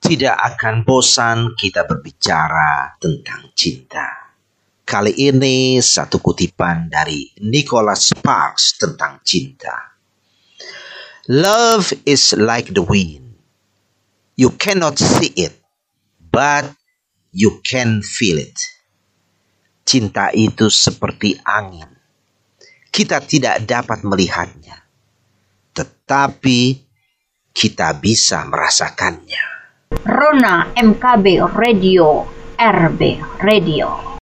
Tidak akan bosan kita berbicara tentang cinta. Kali ini satu kutipan dari Nicholas Sparks tentang cinta. Love is like the wind. You cannot see it, but you can feel it. Cinta itu seperti angin. Kita tidak dapat melihatnya, tetapi kita bisa merasakannya. Rona MKB Radio, RB Radio.